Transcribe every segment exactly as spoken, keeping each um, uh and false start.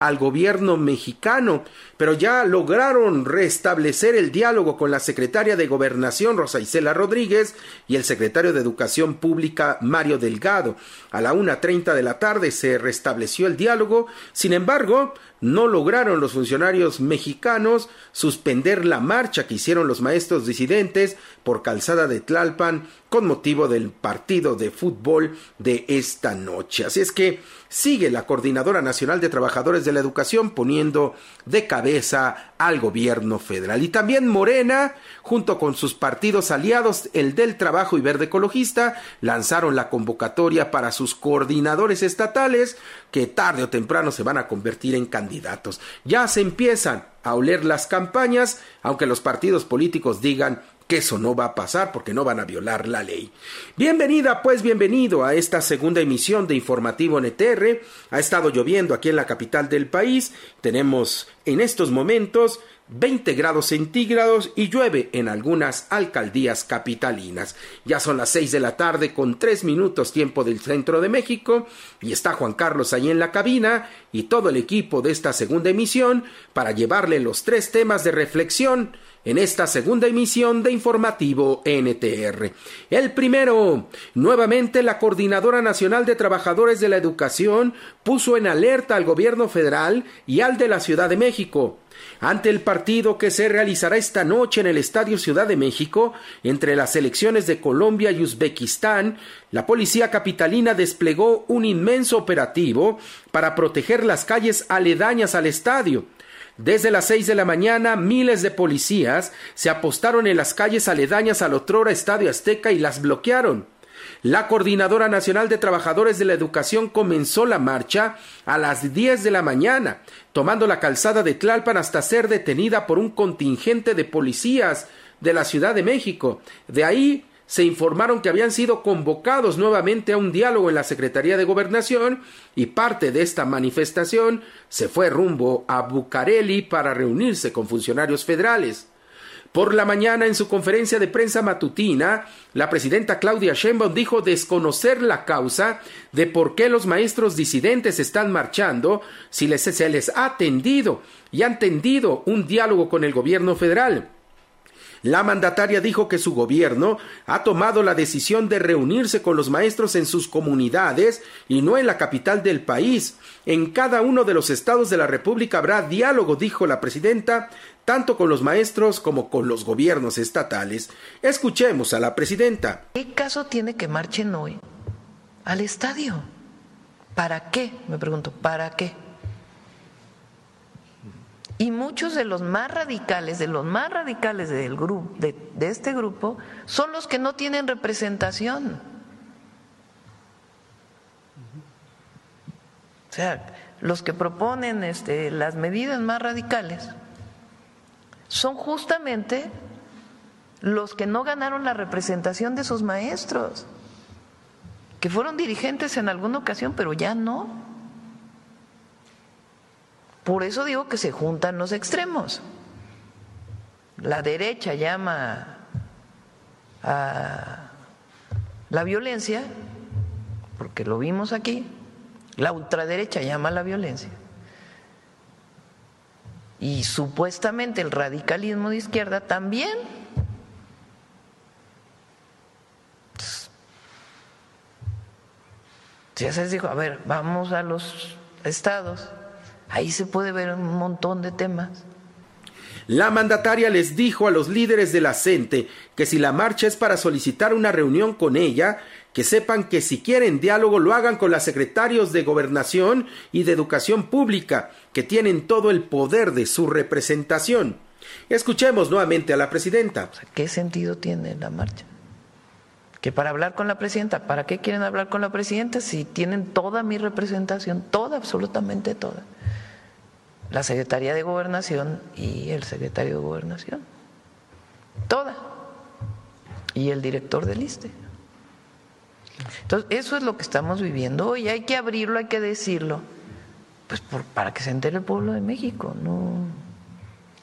al gobierno mexicano, pero ya lograron restablecer el diálogo con la secretaria de Gobernación, Rosa Isela Rodríguez, y el secretario de Educación Pública, Mario Delgado. A la una treinta de la tarde se restableció el diálogo. Sin embargo, no lograron los funcionarios mexicanos suspender la marcha que hicieron los maestros disidentes por Calzada de Tlalpan con motivo del partido de fútbol de esta noche. Así es que sigue la Coordinadora Nacional de Trabajadores de la Educación poniendo de cabeza al gobierno federal. Y también Morena, junto con sus partidos aliados, el del Trabajo y Verde Ecologista, lanzaron la convocatoria para sus coordinadores estatales, que tarde o temprano se van a convertir en candidatos. Ya se empiezan a oler las campañas, aunque los partidos políticos digan que eso no va a pasar porque no van a violar la ley. Bienvenida, pues bienvenido a esta segunda emisión de Informativo N T R. Ha estado lloviendo aquí en la capital del país. Tenemos en estos momentos veinte grados centígrados y llueve en algunas alcaldías capitalinas. Ya son las seis de la tarde con tres minutos tiempo del centro de México y está Juan Carlos ahí en la cabina y todo el equipo de esta segunda emisión para llevarle los tres temas de reflexión en esta segunda emisión de Informativo N T R. El primero, nuevamente la Coordinadora Nacional de Trabajadores de la Educación puso en alerta al gobierno federal y al de la Ciudad de México ante el partido que se realizará esta noche en el Estadio Ciudad de México entre las selecciones de Colombia y Uzbekistán. La policía capitalina desplegó un inmenso operativo para proteger las calles aledañas al estadio. Desde las seis de la mañana, miles de policías se apostaron en las calles aledañas al otrora Estadio Azteca y las bloquearon. La Coordinadora Nacional de Trabajadores de la Educación comenzó la marcha a las diez de la mañana, tomando la calzada de Tlalpan hasta ser detenida por un contingente de policías de la Ciudad de México. De ahí se informaron que habían sido convocados nuevamente a un diálogo en la Secretaría de Gobernación y parte de esta manifestación se fue rumbo a Bucareli para reunirse con funcionarios federales. Por la mañana, en su conferencia de prensa matutina, la presidenta Claudia Sheinbaum dijo desconocer la causa de por qué los maestros disidentes están marchando si les, se les ha atendido y han tendido un diálogo con el gobierno federal. La mandataria dijo que su gobierno ha tomado la decisión de reunirse con los maestros en sus comunidades y no en la capital del país. En cada uno de los estados de la República habrá diálogo, dijo la presidenta, tanto con los maestros como con los gobiernos estatales. Escuchemos a la presidenta. ¿Qué caso tiene que marchen hoy al estadio? ¿Para qué? Me pregunto, ¿para qué? Y muchos de los más radicales, de los más radicales del grupo, de, de este grupo, son los que no tienen representación. O sea, los que proponen este, las medidas más radicales son justamente los que no ganaron la representación de sus maestros, que fueron dirigentes en alguna ocasión, pero ya no. Por eso digo que se juntan los extremos. La derecha llama a la violencia, porque lo vimos aquí, la ultraderecha llama a la violencia. Y supuestamente el radicalismo de izquierda también. Ya se dijo, a ver, vamos a los estados. Ahí se puede ver un montón de temas. La mandataria les dijo a los líderes de la C E N T E que si la marcha es para solicitar una reunión con ella, que sepan que si quieren diálogo lo hagan con los secretarios de Gobernación y de Educación Pública, que tienen todo el poder de su representación. Escuchemos nuevamente a la presidenta. O sea, ¿qué sentido tiene la marcha? Que para hablar con la presidenta, ¿para qué quieren hablar con la presidenta si tienen toda mi representación, toda, absolutamente toda? La Secretaría de Gobernación y el secretario de Gobernación, toda, y el director del ISSSTE. Entonces, eso es lo que estamos viviendo hoy, hay que abrirlo, hay que decirlo, pues por, para que se entere el pueblo de México, no,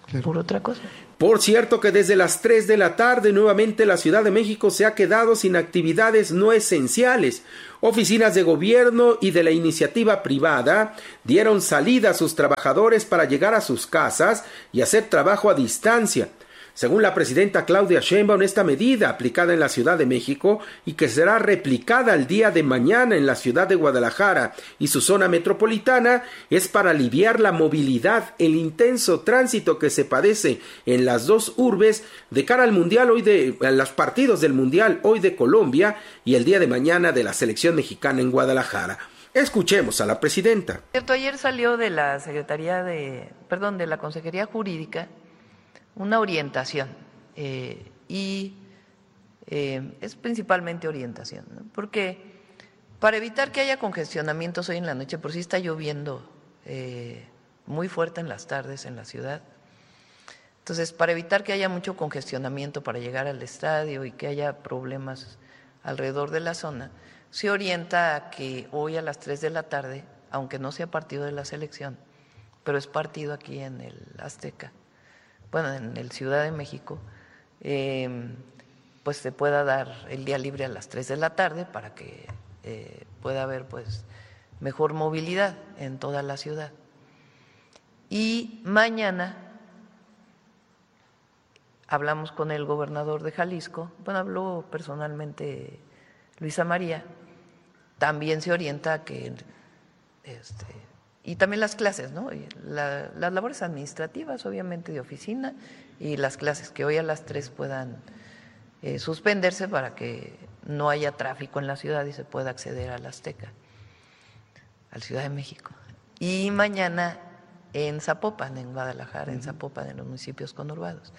claro. Por otra cosa. Por cierto que desde las tres de la tarde nuevamente la Ciudad de México se ha quedado sin actividades no esenciales. Oficinas de gobierno y de la iniciativa privada dieron salida a sus trabajadores para llegar a sus casas y hacer trabajo a distancia. Según la presidenta Claudia Sheinbaum, esta medida aplicada en la Ciudad de México y que será replicada el día de mañana en la ciudad de Guadalajara y su zona metropolitana es para aliviar la movilidad, el intenso tránsito que se padece en las dos urbes de cara al Mundial hoy de a los partidos del Mundial hoy de Colombia y el día de mañana de la selección mexicana en Guadalajara. Escuchemos a la presidenta. Cierto, ayer salió de la Secretaría de, perdón, de la Consejería Jurídica una orientación eh, y eh, es principalmente orientación, ¿no? Porque para evitar que haya congestionamientos hoy en la noche, por si está lloviendo eh, muy fuerte en las tardes en la ciudad, entonces para evitar que haya mucho congestionamiento para llegar al estadio y que haya problemas alrededor de la zona, se orienta a que hoy a las tres de la tarde, aunque no sea partido de la selección, pero es partido aquí en el Azteca, bueno, en el Ciudad de México, eh, pues se pueda dar el día libre a las tres de la tarde para que eh, pueda haber pues mejor movilidad en toda la ciudad. Y mañana hablamos con el gobernador de Jalisco, bueno, habló personalmente Luisa María, también se orienta a que este, y también las clases, ¿no? La, las labores administrativas, obviamente, de oficina, y las clases que hoy a las tres puedan eh, suspenderse para que no haya tráfico en la ciudad y se pueda acceder al Azteca, al Ciudad de México. Y mañana en Zapopan, en Guadalajara, en Zapopan, en los municipios conurbados.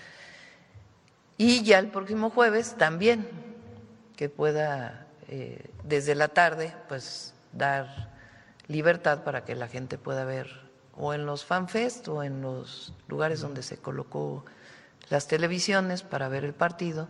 Y ya el próximo jueves también, que pueda eh, desde la tarde, pues dar libertad para que la gente pueda ver o en los fanfest o en los lugares donde se colocó las televisiones para ver el partido,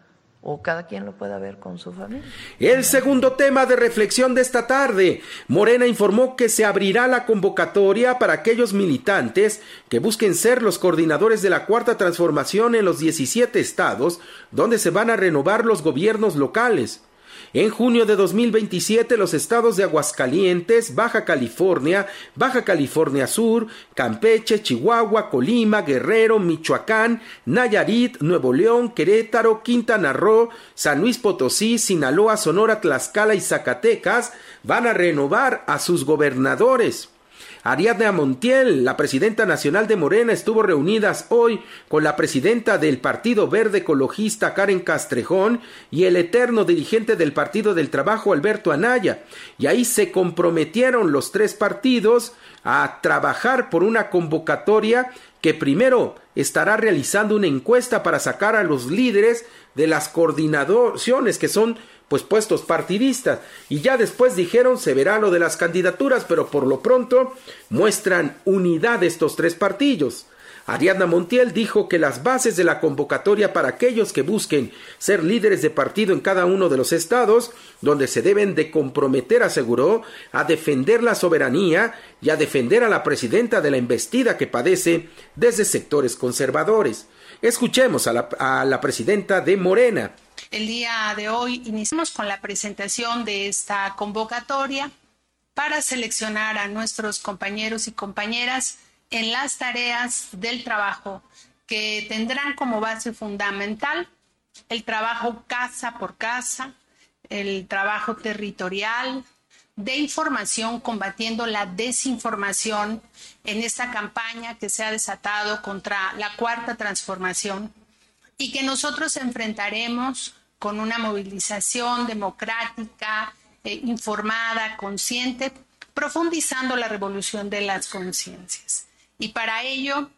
o cada quien lo pueda ver con su familia. El segundo tema de reflexión de esta tarde, Morena informó que se abrirá la convocatoria para aquellos militantes que busquen ser los coordinadores de la Cuarta Transformación en los diecisiete estados donde se van a renovar los gobiernos locales. En junio de dos mil veintisiete, los estados de Aguascalientes, Baja California, Baja California Sur, Campeche, Chihuahua, Colima, Guerrero, Michoacán, Nayarit, Nuevo León, Querétaro, Quintana Roo, San Luis Potosí, Sinaloa, Sonora, Tlaxcala y Zacatecas van a renovar a sus gobernadores. Ariadna Montiel, la presidenta nacional de Morena, estuvo reunidas hoy con la presidenta del Partido Verde Ecologista, Karen Castrejón, y el eterno dirigente del Partido del Trabajo, Alberto Anaya, y ahí se comprometieron los tres partidos a trabajar por una convocatoria que primero estará realizando una encuesta para sacar a los líderes de las coordinaciones que son pues puestos partidistas, y ya después dijeron se verá lo de las candidaturas, pero por lo pronto muestran unidad estos tres partidos. Ariadna Montiel dijo que las bases de la convocatoria para aquellos que busquen ser líderes de partido en cada uno de los estados, donde se deben de comprometer, aseguró, a defender la soberanía y a defender a la presidenta de la embestida que padece desde sectores conservadores. Escuchemos a la, a la presidenta de Morena. El día de hoy iniciamos con la presentación de esta convocatoria para seleccionar a nuestros compañeros y compañeras en las tareas del trabajo que tendrán como base fundamental el trabajo casa por casa, el trabajo territorial, de información, combatiendo la desinformación en esta campaña que se ha desatado contra la Cuarta Transformación y que nosotros enfrentaremos con una movilización democrática, eh, informada, consciente, profundizando la revolución de las conciencias. Y para ello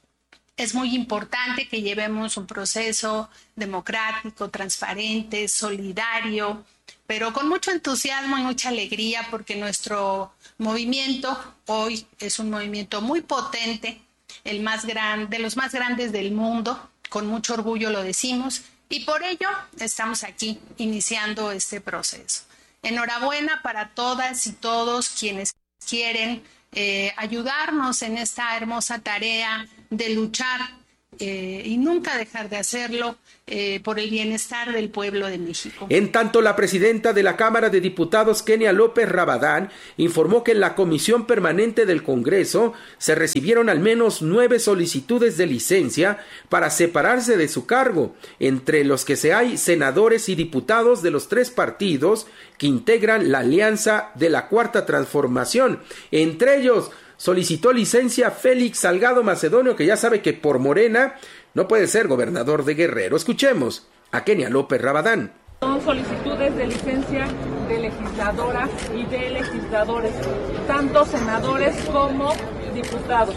es muy importante que llevemos un proceso democrático, transparente, solidario, pero con mucho entusiasmo y mucha alegría, porque nuestro movimiento hoy es un movimiento muy potente, el más grande, de los más grandes del mundo, con mucho orgullo lo decimos, y por ello estamos aquí iniciando este proceso. Enhorabuena para todas y todos quienes quieren eh, ayudarnos en esta hermosa tarea de luchar eh, y nunca dejar de hacerlo eh, por el bienestar del pueblo de México. En tanto, la presidenta de la Cámara de Diputados, Kenia López Rabadán, informó que en la Comisión Permanente del Congreso se recibieron al menos nueve solicitudes de licencia para separarse de su cargo, entre los que se hay senadores y diputados de los tres partidos que integran la Alianza de la Cuarta Transformación. Entre ellos, solicitó licencia Félix Salgado Macedonio, que ya sabe que por Morena no puede ser gobernador de Guerrero. Escuchemos a Kenia López Rabadán. Son solicitudes de licencia de legisladoras y de legisladores, tanto senadores como diputados.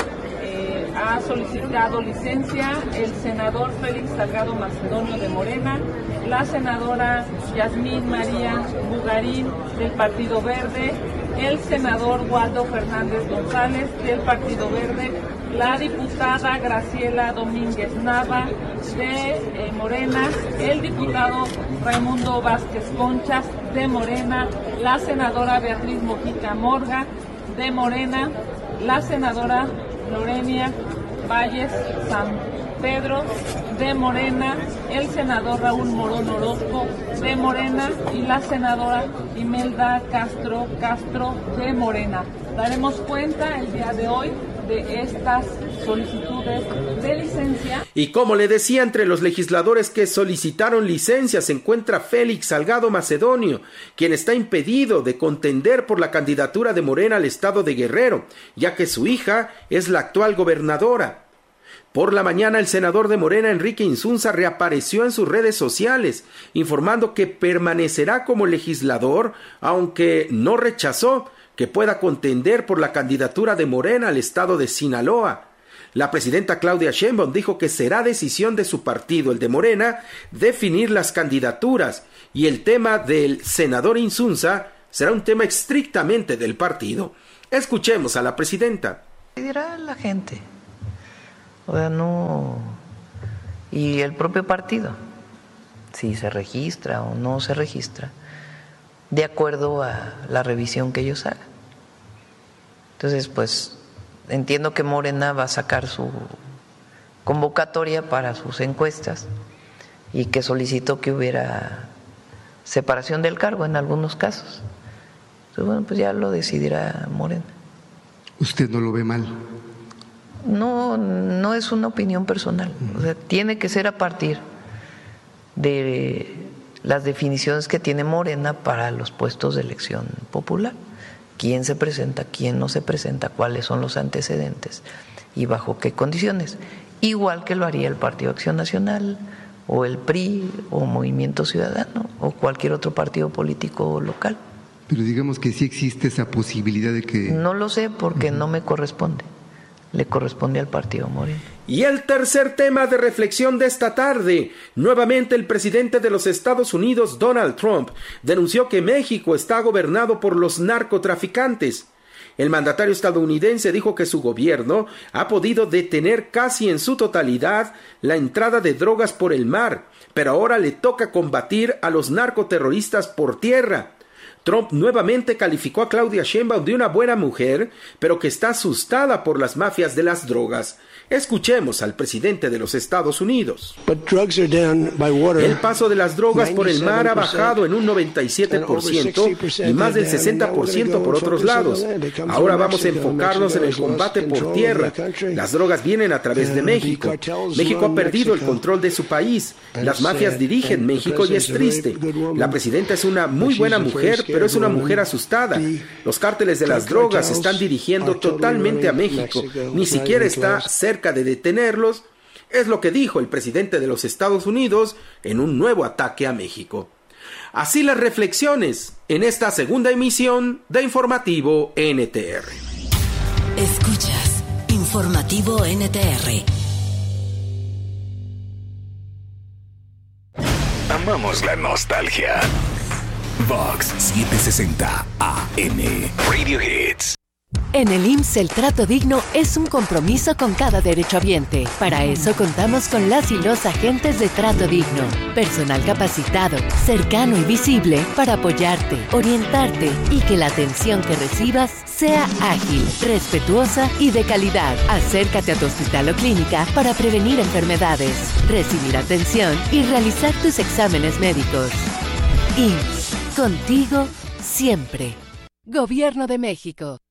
Eh, ha solicitado licencia el senador Félix Salgado Macedonio de Morena, la senadora Yasmín María Bugarín del Partido Verde, el senador Waldo Fernández González del Partido Verde, la diputada Graciela Domínguez Nava de eh, Morena, el diputado Raimundo Vázquez Conchas de Morena, la senadora Beatriz Mojica Morga de Morena, la senadora Lorenia Valles San Pedro de Morena, el senador Raúl Morón Orozco de Morena y la senadora Imelda Castro Castro de Morena. Daremos cuenta el día de hoy de estas solicitudes de licencia. Y como le decía, entre los legisladores que solicitaron licencia se encuentra Félix Salgado Macedonio, quien está impedido de contender por la candidatura de Morena al estado de Guerrero, ya que su hija es la actual gobernadora. Por la mañana, el senador de Morena, Enrique Insunza, reapareció en sus redes sociales, informando que permanecerá como legislador, aunque no rechazó que pueda contender por la candidatura de Morena al estado de Sinaloa. La presidenta Claudia Sheinbaum dijo que será decisión de su partido, el de Morena, definir las candidaturas, y el tema del senador Insunza será un tema estrictamente del partido. Escuchemos a la presidenta. Dirá la gente. O sea, no. Y el propio partido, si se registra o no se registra, de acuerdo a la revisión que ellos hagan. Entonces, pues, entiendo que Morena va a sacar su convocatoria para sus encuestas y que solicitó que hubiera separación del cargo en algunos casos. Entonces, bueno, pues ya lo decidirá Morena. ¿Usted no lo ve mal? No, no es una opinión personal. O sea, tiene que ser a partir de las definiciones que tiene Morena para los puestos de elección popular. Quién se presenta, quién no se presenta, cuáles son los antecedentes y bajo qué condiciones. Igual que lo haría el Partido Acción Nacional o el P R I o Movimiento Ciudadano o cualquier otro partido político local. Pero digamos que sí existe esa posibilidad de que... No lo sé porque uh-huh. no me corresponde. Le corresponde al partido Morena. Y el tercer tema de reflexión de esta tarde, nuevamente el presidente de los Estados Unidos, Donald Trump, denunció que México está gobernado por los narcotraficantes. El mandatario estadounidense dijo que su gobierno ha podido detener casi en su totalidad la entrada de drogas por el mar, pero ahora le toca combatir a los narcoterroristas por tierra. Trump nuevamente calificó a Claudia Sheinbaum de una buena mujer, pero que está asustada por las mafias de las drogas. Escuchemos al presidente de los Estados Unidos. El paso de las drogas por el mar ha bajado en un noventa y siete por ciento y más del sesenta por ciento por otros lados. Ahora vamos a enfocarnos en el combate por tierra. Las drogas vienen a través de México. México ha perdido el control de su país. Las mafias dirigen México y es triste. La presidenta es una muy buena mujer, pero es una mujer asustada. Los cárteles de las drogas están dirigiendo totalmente a México. Ni siquiera está cerca de detenerlos, es lo que dijo el presidente de los Estados Unidos en un nuevo ataque a México. Así las reflexiones en esta segunda emisión de Informativo N T R. Escuchas Informativo N T R. Amamos la nostalgia. Vox setecientos sesenta A M Radio Hits. En el I M S S el trato digno es un compromiso con cada derechohabiente. Para eso contamos con las y los agentes de Trato Digno. Personal capacitado, cercano y visible para apoyarte, orientarte y que la atención que recibas sea ágil, respetuosa y de calidad. Acércate a tu hospital o clínica para prevenir enfermedades, recibir atención y realizar tus exámenes médicos. I M S S, contigo siempre. Gobierno de México.